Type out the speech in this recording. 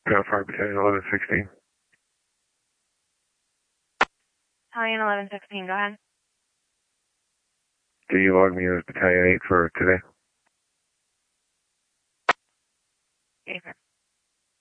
Fire Battalion 1116. Battalion 1116, go ahead. Do you log me as Battalion 8 for today? Okay, sir.